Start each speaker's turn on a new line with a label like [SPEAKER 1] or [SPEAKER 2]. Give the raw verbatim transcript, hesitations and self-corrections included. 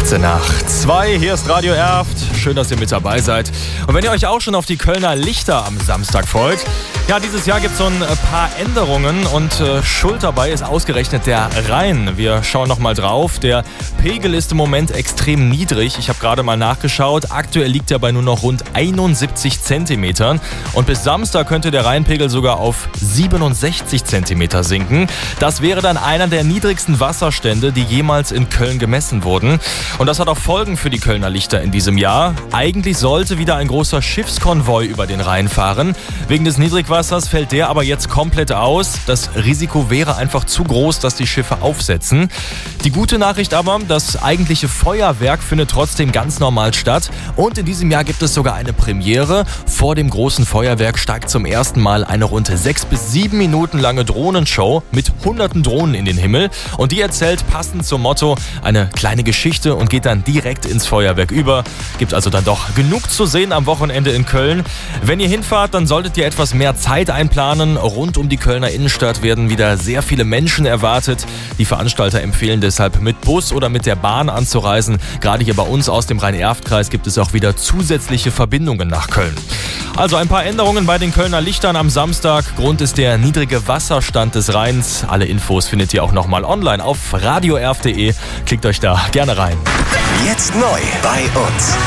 [SPEAKER 1] sechzehn nach zwei, hier ist Radio Erft. Schön, dass ihr mit dabei seid. Und wenn ihr euch auch schon auf die Kölner Lichter am Samstag freut, ja, dieses Jahr gibt es so ein paar Änderungen und äh, schuld dabei ist ausgerechnet der Rhein. Wir schauen nochmal drauf. Der Pegel ist im Moment extrem niedrig. Ich habe gerade mal nachgeschaut. Aktuell liegt er bei nur noch rund einundsiebzig Zentimetern. Und bis Samstag könnte der Rheinpegel sogar auf siebenundsechzig Zentimeter sinken. Das wäre dann einer der niedrigsten Wasserstände, die jemals in Köln gemessen wurden. Und das hat auch Folgen für die Kölner Lichter in diesem Jahr. Eigentlich sollte wieder ein großer Schiffskonvoi über den Rhein fahren. Wegen des Niedrigwassers fällt der aber jetzt komplett aus. Das Risiko wäre einfach zu groß, dass die Schiffe aufsetzen. Die gute Nachricht aber, das eigentliche Feuerwerk findet trotzdem ganz normal statt. Und in diesem Jahr gibt es sogar eine Premiere. Vor dem großen Feuerwerk steigt zum ersten Mal eine rund sechs bis sieben Minuten lange Drohnenshow mit hunderten Drohnen in den Himmel. Und die erzählt passend zum Motto eine kleine Geschichte und geht dann direkt ins Feuerwerk über. Gibt also dann doch genug zu sehen am Wochenende in Köln. Wenn ihr hinfahrt, dann solltet ihr etwas mehr Zeit einplanen. Rund um die Kölner Innenstadt werden wieder sehr viele Menschen erwartet. Die Veranstalter empfehlen deshalb, mit Bus oder mit der Bahn anzureisen. Gerade hier bei uns aus dem Rhein-Erft-Kreis gibt es auch wieder zusätzliche Verbindungen nach Köln. Also ein paar Änderungen bei den Kölner Lichtern am Samstag. Grund ist der niedrige Wasserstand des Rheins. Alle Infos findet ihr auch nochmal online auf radio erft punkt de. Klickt euch da gerne rein.
[SPEAKER 2] Jetzt neu bei uns.